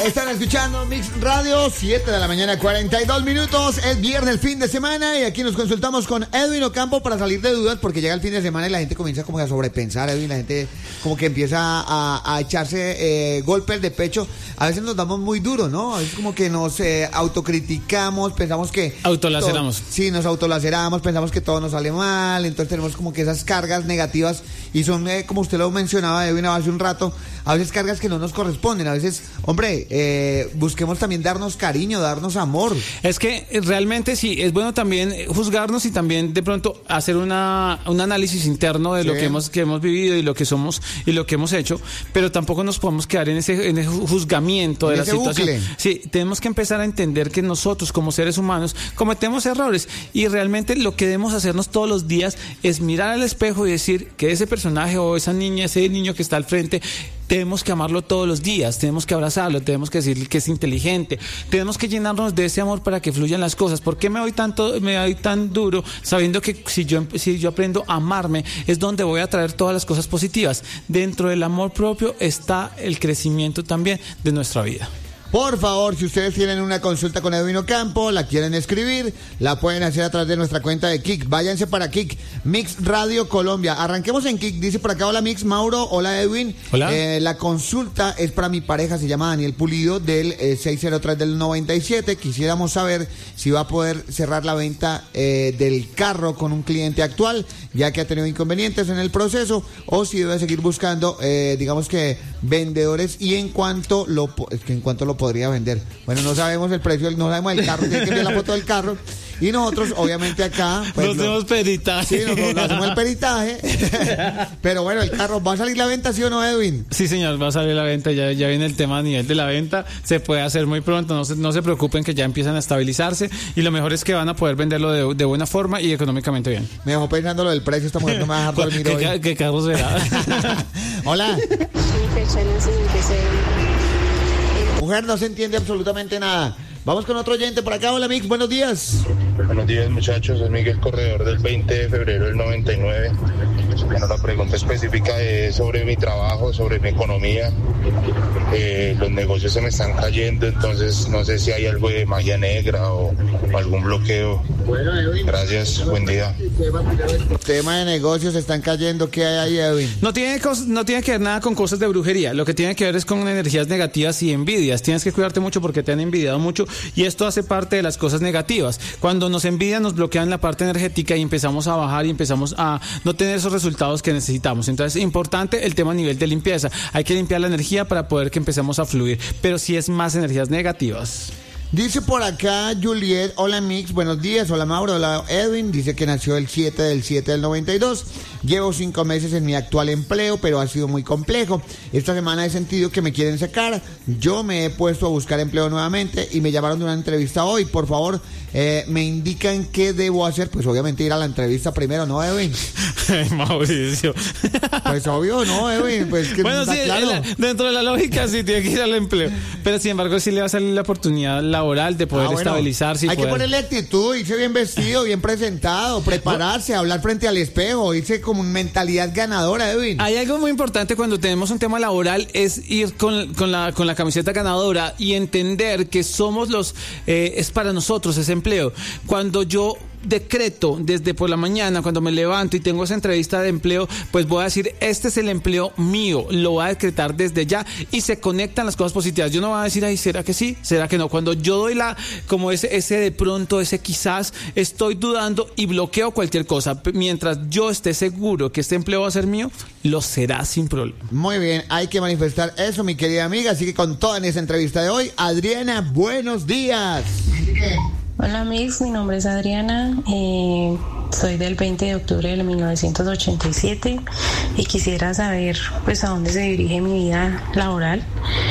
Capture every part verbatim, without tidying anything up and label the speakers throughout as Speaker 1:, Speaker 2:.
Speaker 1: Están escuchando Mix Radio, siete de la mañana, cuarenta y dos minutos. Es viernes, el fin de semana, y aquí nos consultamos con Edwin Ocampo para salir de dudas, porque llega el fin de semana y la gente comienza como a sobrepensar, Edwin, la gente como que empieza a, a echarse eh, golpes de pecho. A veces nos damos muy duro, ¿no? A veces como que nos eh, autocriticamos, pensamos que...
Speaker 2: Autolaceramos.
Speaker 1: Todo, sí, nos autolaceramos, pensamos que todo nos sale mal, entonces tenemos como que esas cargas negativas, y son, eh, como usted lo mencionaba, Edwin, hace un rato, a veces cargas que no nos corresponden, a veces, hombre, eh, busquemos también darnos cariño, darnos amor.
Speaker 2: Es que realmente sí, es bueno también juzgarnos y también de pronto hacer una un análisis interno de sí. lo que hemos que hemos vivido y lo que somos y lo que hemos hecho, pero tampoco nos podemos quedar en ese en ese juzgamiento de en la situación. Bucle. Sí, tenemos que empezar a entender que nosotros como seres humanos cometemos errores, y realmente lo que debemos hacernos todos los días es mirar al espejo y decir que ese personaje o esa niña, ese niño que está al frente, tenemos que amarlo todos los días, tenemos que abrazarlo, tenemos que decirle que es inteligente, tenemos que llenarnos de ese amor para que fluyan las cosas. ¿Por qué me doy tanto, me doy tan duro sabiendo que si yo, si yo aprendo a amarme es donde voy a traer todas las cosas positivas? Dentro del amor propio está el crecimiento también de nuestra vida.
Speaker 1: Por favor, si ustedes tienen una consulta con Edwin Ocampo, la quieren escribir, la pueden hacer a través de nuestra cuenta de Kik. Váyanse para Kik, Mix Radio Colombia. Arranquemos en Kik. Dice por acá, hola Mix, Mauro, hola Edwin.
Speaker 2: Hola.
Speaker 1: Eh, la consulta es para mi pareja, se llama Daniel Pulido, del eh, seis cero tres del noventa y siete. Quisiéramos saber si va a poder cerrar la venta eh, del carro con un cliente actual, ya que ha tenido inconvenientes en el proceso, o si debe seguir buscando, eh, digamos que, vendedores, y en cuanto lo, es que en cuanto lo podría vender. Bueno, no sabemos el precio, no sabemos el carro, tiene que ver la foto del carro. Y nosotros, obviamente, acá...
Speaker 2: Pues, nos hacemos peritaje.
Speaker 1: Sí, nos, nos hacemos el peritaje. Pero bueno, el carro, ¿va a salir la venta, sí o no, Edwin?
Speaker 2: Sí, señor, va a salir la venta. Ya, ya viene el tema a nivel de la venta. Se puede hacer muy pronto. No se, no se preocupen, que ya empiezan a estabilizarse. Y lo mejor es que van a poder venderlo de, de buena forma y económicamente bien.
Speaker 1: Me dejó pensando lo del precio. Esta mujer no me va a dejar dormir
Speaker 2: ¿Qué,
Speaker 1: hoy.
Speaker 2: ¿Qué, qué carro será?
Speaker 1: Hola. Mujer, no se entiende absolutamente nada. Vamos con otro oyente por acá. Hola, Mix, buenos días.
Speaker 3: Buenos días, muchachos. Soy Miguel Corredor del veinte de febrero del noventa y nueve. Bueno, la pregunta específica es sobre mi trabajo, sobre mi economía. Eh, los negocios se me están cayendo, entonces no sé si hay algo de magia negra o, o algún bloqueo. Gracias, buen día.
Speaker 1: Tema de negocios se están cayendo. ¿Qué hay ahí, Edwin?
Speaker 2: No tiene, cos, no tiene que ver nada con cosas de brujería. Lo que tiene que ver es con energías negativas y envidias. Tienes que cuidarte mucho porque te han envidiado mucho, y esto hace parte de las cosas negativas. Cuando nos envidian, nos bloquean la parte energética y empezamos a bajar y empezamos a no tener esos resultados que necesitamos. Entonces es importante el tema a nivel de limpieza. Hay que limpiar la energía para poder que empecemos a fluir, pero si es más energías negativas.
Speaker 1: Dice por acá Juliet, hola Mix, buenos días, hola Mauro, hola Edwin. Dice que nació el siete del siete del noventa y dos. Llevo cinco meses en mi actual empleo, pero ha sido muy complejo. Esta semana he sentido que me quieren sacar. Yo me he puesto a buscar empleo nuevamente y me llamaron de una entrevista hoy. Por favor, eh, me indican qué debo hacer. Pues obviamente ir a la entrevista primero, ¿no, Edwin?
Speaker 2: Mauricio.
Speaker 1: Pues obvio, ¿no, Edwin? Pues que
Speaker 2: bueno, sí,
Speaker 1: claro.
Speaker 2: la, dentro de la lógica sí tiene que ir al empleo. Pero sin embargo sí le va a salir la oportunidad laboral de poder ah, bueno, estabilizarse. Y
Speaker 1: hay
Speaker 2: poder...
Speaker 1: que ponerle actitud, irse bien vestido, bien presentado, prepararse, hablar frente al espejo, irse como mentalidad ganadora, Edwin.
Speaker 2: Hay algo muy importante cuando tenemos un tema laboral, es ir con, con, la, con la camiseta ganadora y entender que somos los, eh, es para nosotros ese empleo. Cuando yo decreto desde por la mañana, cuando me levanto y tengo esa entrevista de empleo, pues voy a decir, este es el empleo mío, lo voy a decretar desde ya, y se conectan las cosas positivas. Yo no voy a decir, ay, ¿será que sí? ¿Será que no? Cuando yo doy la, como ese, ese de pronto, ese quizás, estoy dudando y bloqueo cualquier cosa. Mientras yo esté seguro que este empleo va a ser mío, lo será sin problema.
Speaker 1: Muy bien, hay que manifestar eso, mi querida amiga, así que con toda en esa entrevista de hoy, Adriana, buenos días.
Speaker 4: Hola Mix, mi nombre es Adriana, eh, soy del veinte de octubre de mil novecientos ochenta y siete y quisiera saber pues a dónde se dirige mi vida laboral.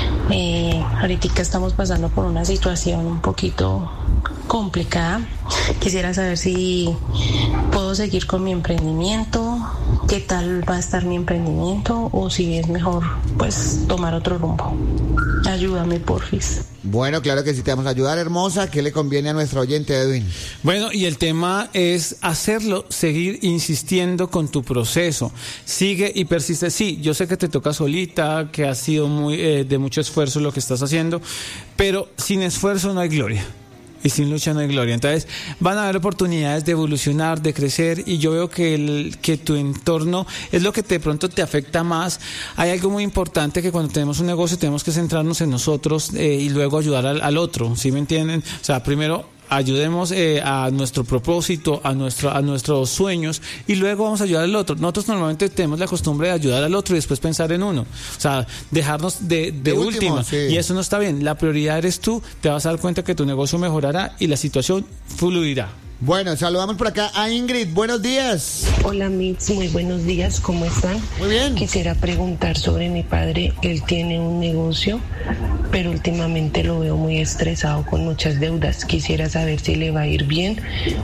Speaker 4: Eh, ahorita estamos pasando por una situación un poquito complicada. Quisiera saber si puedo seguir con mi emprendimiento, qué tal va a estar mi emprendimiento, o si es mejor pues tomar otro rumbo. ayúdame, porfis.
Speaker 1: Bueno, claro que sí te vamos a ayudar, hermosa. ¿Qué le conviene a nuestro oyente, Edwin?
Speaker 2: Bueno, y el tema es hacerlo, seguir insistiendo con tu proceso. Sigue y persiste. Sí, yo sé que te toca solita, que ha sido muy eh, de mucho esfuerzo lo que estás haciendo, pero sin esfuerzo no hay gloria. Y sin lucha no hay gloria. Entonces van a haber oportunidades de evolucionar, de crecer, y yo veo que, el, que tu entorno es lo que de pronto te afecta más. Hay algo muy importante, que cuando tenemos un negocio tenemos que centrarnos en nosotros eh, y luego ayudar al, al otro, ¿sí me entienden? O sea, primero ayudemos eh, a nuestro propósito, a nuestro, a nuestros sueños, y luego vamos a ayudar al otro. Nosotros normalmente tenemos la costumbre de ayudar al otro y después pensar en uno, o sea, dejarnos de, de, de última, último, sí. Y eso no está bien. La prioridad eres tú, te vas a dar cuenta que tu negocio mejorará y la situación fluirá.
Speaker 1: Bueno, saludamos por acá a Ingrid. Buenos días.
Speaker 5: Hola, Mix, muy buenos días, ¿cómo están?
Speaker 1: Muy bien.
Speaker 5: Quisiera preguntar sobre mi padre. Él tiene un negocio, pero últimamente lo veo muy estresado con muchas deudas. Quisiera saber si le va a ir bien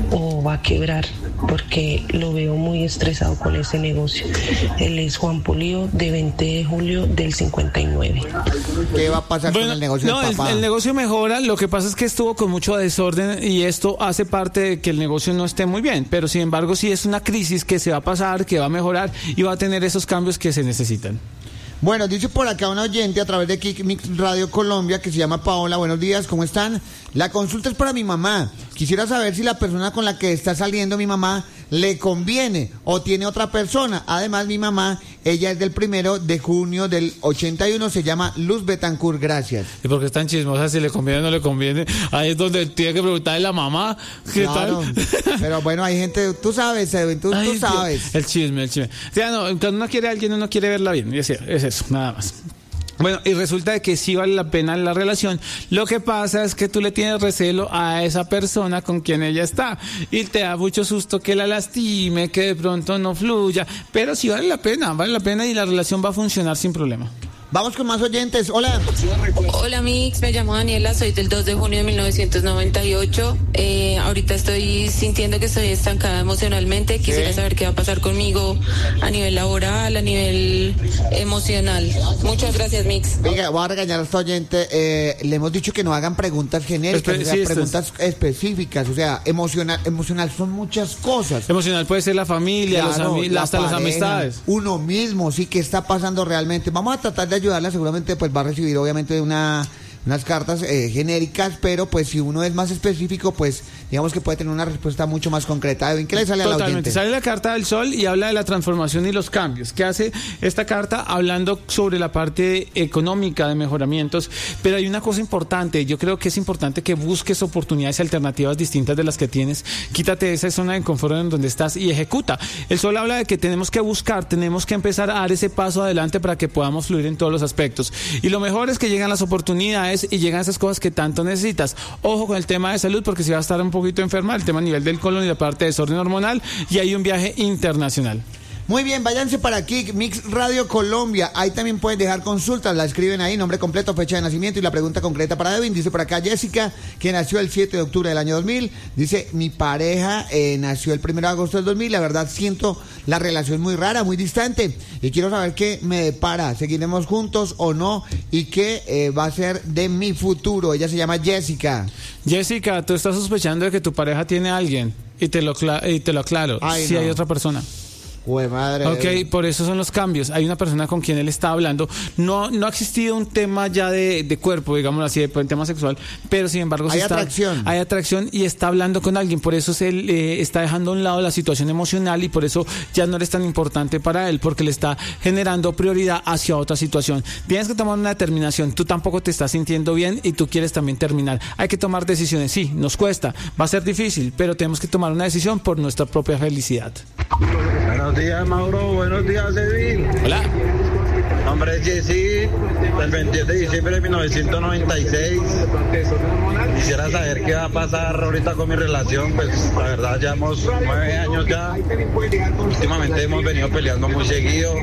Speaker 5: o va a quebrar, porque lo veo muy estresado con ese negocio. Él es Juan Pulido, de veinte de julio del cincuenta y nueve.
Speaker 1: ¿Qué va a pasar
Speaker 2: bueno,
Speaker 1: con el negocio
Speaker 2: no,
Speaker 1: del papá?
Speaker 2: El, el negocio mejora, lo que pasa es que estuvo con mucho desorden, y esto hace parte de que el negocio no esté muy bien, pero sin embargo sí es una crisis que se va a pasar, que va a mejorar y va a tener esos cambios que se necesitan.
Speaker 1: Bueno, dice por acá una oyente a través de Kick Mix Radio Colombia, que se llama Paola. Buenos días, ¿cómo están? La consulta es para mi mamá. Quisiera saber si la persona con la que está saliendo mi mamá le conviene o tiene otra persona. Además, mi mamá, ella es del primero de junio del ochenta y uno, se llama Luz Betancourt. Gracias.
Speaker 2: ¿Y por qué es tan chismosa? Si le conviene o no le conviene. Ahí es donde tiene que preguntarle a la mamá. ¿Qué
Speaker 1: claro,
Speaker 2: tal?
Speaker 1: Pero bueno, hay gente, tú sabes, Edwin, tú,
Speaker 2: Ay,
Speaker 1: tú sabes.
Speaker 2: El chisme, el chisme. O sea, no, cuando uno quiere a alguien, uno quiere verla bien. Es, es eso, nada más. Bueno, y resulta de que sí vale la pena la relación. Lo que pasa es que tú le tienes recelo a esa persona con quien ella está, y te da mucho susto que la lastime, que de pronto no fluya, pero sí vale la pena, vale la pena, y la relación va a funcionar sin problema.
Speaker 1: Vamos con más oyentes. Hola.
Speaker 6: Hola, Mix, me llamo Daniela, soy del dos de junio de mil novecientos noventa y ocho. Eh, ahorita estoy sintiendo que estoy estancada emocionalmente. Quisiera ¿Qué? saber qué va a pasar conmigo a nivel laboral, a nivel emocional. Muchas gracias, Mix.
Speaker 1: Venga, voy a regañar a esta oyente. Eh, le hemos dicho que no hagan preguntas genéricas, Espe- o sea, sí, preguntas es... específicas. O sea, emocional, emocional son muchas cosas.
Speaker 2: Emocional puede ser la familia,
Speaker 1: claro,
Speaker 2: los ami-
Speaker 1: la
Speaker 2: hasta
Speaker 1: pareja,
Speaker 2: las amistades.
Speaker 1: Uno mismo, sí, ¿qué está pasando realmente? Vamos a tratar de ayudarla. Seguramente pues va a recibir obviamente una unas cartas eh, genéricas, pero pues si uno es más específico, pues digamos que puede tener una respuesta mucho más concreta. ¿En qué le sale a la oyente?
Speaker 2: Totalmente, sale la carta del sol y habla de la transformación y los cambios. ¿Qué hace esta carta? Hablando sobre la parte económica de mejoramientos, pero hay una cosa importante. Yo creo que es importante que busques oportunidades alternativas distintas de las que tienes. Quítate de esa zona de confort en donde estás y ejecuta. El sol habla de que tenemos que buscar, tenemos que empezar a dar ese paso adelante para que podamos fluir en todos los aspectos. Y lo mejor es que llegan las oportunidades y llegan esas cosas que tanto necesitas. Ojo con el tema de salud, porque si va a estar un poquito enferma, el tema a nivel del colon y la parte de desorden hormonal, y hay un viaje internacional.
Speaker 1: Muy bien, váyanse para aquí, Mix Radio Colombia. Ahí también pueden dejar consultas, la escriben ahí, nombre completo, fecha de nacimiento y la pregunta concreta para Edwin. Dice por acá Jessica, que nació el siete de octubre del año dos mil. Dice, mi pareja eh, nació el primero de agosto del dos mil. La verdad siento la relación muy rara, muy distante. Y quiero saber qué me depara, seguiremos juntos o no, y qué eh, va a ser de mi futuro. Ella se llama Jessica.
Speaker 2: Jessica, tú estás sospechando de que tu pareja tiene a alguien, y te lo, cla- y te lo aclaro,
Speaker 1: Ay,
Speaker 2: si
Speaker 1: no.
Speaker 2: hay otra persona.
Speaker 1: Jue madre.
Speaker 2: Ok, por eso son los cambios. Hay una persona con quien él está hablando. No, no ha existido un tema ya de, de cuerpo, digámoslo así, de tema sexual, pero sin embargo
Speaker 1: hay
Speaker 2: sí está,
Speaker 1: atracción.
Speaker 2: Hay atracción y está hablando con alguien. Por eso él eh, está dejando a un lado la situación emocional, y por eso ya no es tan importante para él, porque le está generando prioridad hacia otra situación. Tienes que tomar una determinación. Tú tampoco te estás sintiendo bien y tú quieres también terminar. Hay que tomar decisiones. Sí, nos cuesta, va a ser difícil, pero tenemos que tomar una decisión por nuestra propia felicidad.
Speaker 7: Buenos días, Mauro. Buenos días, Edwin.
Speaker 2: Hola.
Speaker 7: Mi nombre es Jessy, del veintisiete de diciembre de mil novecientos noventa y seis. Quisiera saber qué va a pasar ahorita con mi relación. Pues la verdad, llevamos nueve años ya. Últimamente hemos venido peleando muy seguido.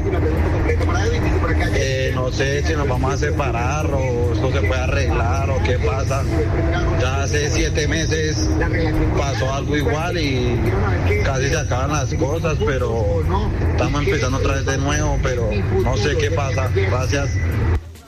Speaker 7: Eh, no sé si nos vamos a separar o esto se puede arreglar o qué pasa. Ya hace siete meses pasó algo igual y casi se acaban las cosas, pero estamos empezando otra vez de nuevo, pero no sé qué pasa. Gracias.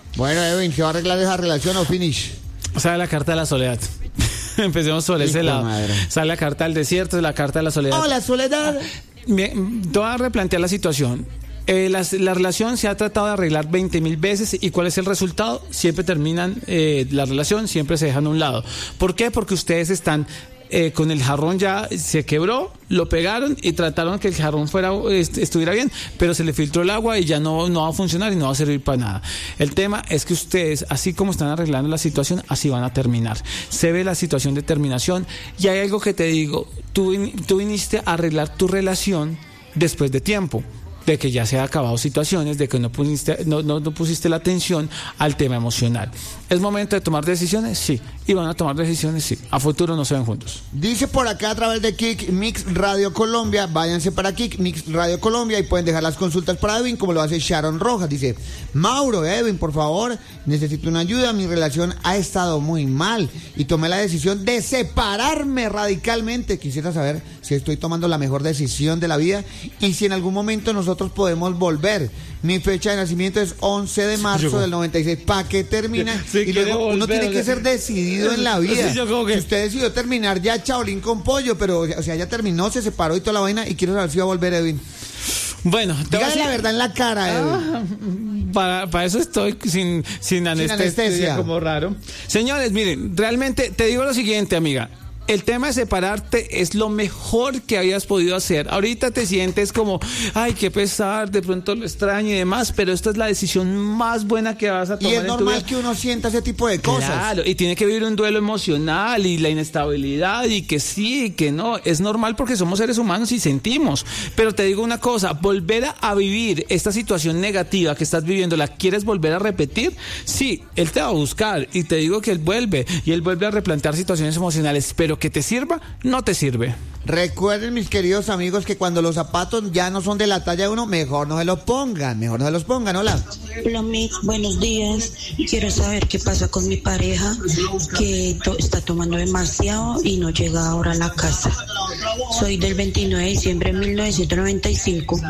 Speaker 1: Bueno, Edwin, ¿se va a arreglar esa relación o finish?
Speaker 2: Sale la carta de la soledad. Empecemos por ese lado. Madre. Sale la carta del desierto, la carta de la soledad.
Speaker 1: ¡Hola, soledad!
Speaker 2: Bien, te voy a replantear la situación. Eh, la, la relación se ha tratado de arreglar veinte mil veces y ¿cuál es el resultado? Siempre terminan eh, la relación, siempre se dejan a un lado. ¿Por qué? Porque ustedes están eh, con el jarrón ya se quebró, lo pegaron y trataron que el jarrón fuera est- estuviera bien, pero se le filtró el agua y ya no, no va a funcionar y no va a servir para nada. El tema es que ustedes, así como están arreglando la situación, así van a terminar. Se ve la situación de terminación y hay algo que te digo, tú, tú viniste a arreglar tu relación después de tiempo, de que ya se han acabado situaciones, de que no pusiste, no, no, no pusiste la atención al tema emocional. ¿Es momento de tomar decisiones? Sí. ¿Y van a tomar decisiones? Sí. A futuro no se ven juntos.
Speaker 1: Dice por acá a través de Kick Mix Radio Colombia, váyanse para Kick Mix Radio Colombia y pueden dejar las consultas para Edwin, como lo hace Sharon Rojas. Dice, Mauro, Edwin, por favor, necesito una ayuda, mi relación ha estado muy mal y tomé la decisión de separarme radicalmente. Quisiera saber si estoy tomando la mejor decisión de la vida y si en algún momento nosotros podemos volver. Mi fecha de nacimiento es once de marzo del noventa y seis. ¿Para qué termina? Sí, y luego uno volver, tiene que ser decidido en la vida. Sí, que... Si usted decidió terminar ya chaolín con pollo, pero o sea, ya terminó, se separó y toda la vaina y quiero saber si va a volver, Edwin.
Speaker 2: Bueno, te
Speaker 1: dígale la verdad en la cara,
Speaker 2: ah, para, para eso estoy sin, sin anestesia, sin anestesia, como raro. Señores, miren, realmente te digo lo siguiente, amiga. El tema de separarte es lo mejor que habías podido hacer. Ahorita te sientes como, ay, qué pesar, de pronto lo extraño y demás, pero esta es la decisión más buena que vas a tomar.
Speaker 1: Y es normal que uno sienta ese tipo de cosas.
Speaker 2: Claro, y tiene que vivir un duelo emocional y la inestabilidad y que sí y que no. Es normal porque somos seres humanos y sentimos. Pero te digo una cosa, volver a, a vivir esta situación negativa que estás viviendo, ¿la quieres volver a repetir? Sí, él te va a buscar y te digo que él vuelve y él vuelve a replantear situaciones emocionales, pero que te sirva, no te sirve.
Speaker 1: Recuerden, mis queridos amigos, que cuando los zapatos ya no son de la talla de uno, mejor no se los pongan, mejor no se los pongan. Hola.
Speaker 8: Hola, Mix, buenos días. Quiero saber qué pasa con mi pareja, que to- está tomando demasiado y no llega ahora a la casa. Soy del veintinueve de diciembre de mil novecientos noventa y cinco.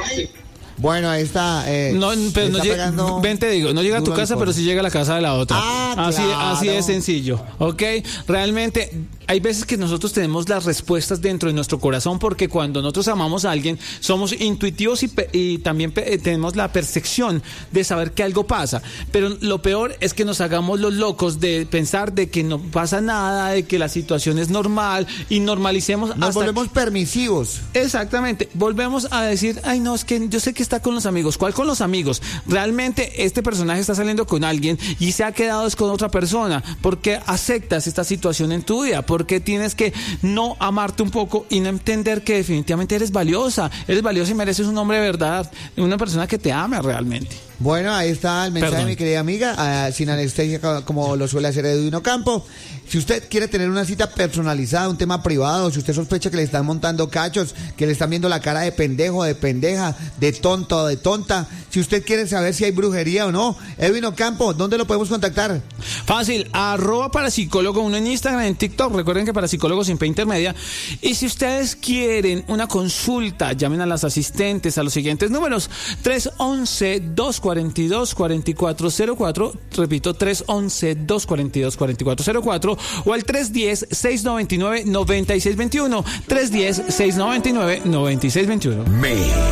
Speaker 1: Bueno, ahí está. Eh,
Speaker 2: no, pero no llega, ven, te digo, no llega a tu casa, pero sí llega a la casa de la otra.
Speaker 1: Ah,
Speaker 2: así,
Speaker 1: claro.
Speaker 2: así de sencillo, ¿ok? Realmente hay veces que nosotros tenemos las respuestas dentro de nuestro corazón porque cuando nosotros amamos a alguien somos intuitivos y, pe- y también pe- tenemos la percepción de saber que algo pasa. Pero lo peor es que nos hagamos los locos de pensar de que no pasa nada, de que la situación es normal y normalicemos.
Speaker 1: Nos
Speaker 2: hasta
Speaker 1: volvemos permisivos.
Speaker 2: Exactamente, volvemos a decir, ay no, es que yo sé que está con los amigos. ¿Cuál con los amigos? Realmente este personaje está saliendo con alguien y se ha quedado con otra persona. ¿Por qué aceptas esta situación en tu vida? ¿Por qué tienes que no amarte un poco y no entender que definitivamente eres valiosa? Eres valiosa y mereces un hombre de verdad, una persona que te ame realmente.
Speaker 1: Bueno, ahí está el mensaje Perdón. de mi querida amiga, uh, sin anestesia como lo suele hacer Edwin Ocampo. Si usted quiere tener una cita personalizada, un tema privado, si usted sospecha que le están montando cachos, que le están viendo la cara de pendejo, de pendeja, de tonto o de tonta, si usted quiere saber si hay brujería o no, Edwin Ocampo, ¿dónde lo podemos contactar?
Speaker 2: Fácil, arroba parapsicólogo uno en Instagram, en TikTok, recuerden que parapsicólogo sin P intermedia. Y si ustedes quieren una consulta, llamen a las asistentes a los siguientes números: tres once, dos cuarenta y dos, cuarenta y cuatro cero cuatro, repito, tres once, dos cuarenta y dos, cuarenta y cuatro cero cuatro, o al tres diez, seis noventa y nueve, noventa y seis veintiuno, tres diez, seis noventa y nueve, noventa y seis veintiuno.
Speaker 9: Me.